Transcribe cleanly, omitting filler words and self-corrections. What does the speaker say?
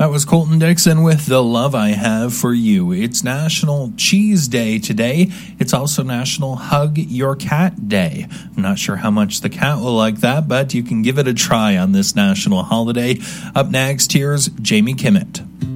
That was Colton Dixon with The Love I Have for You. It's National Cheese Day today. It's also National Hug Your Cat Day. I'm not sure how much the cat will like that, but you can give it a try on this national holiday. Up next, here's Jamie Kimmett.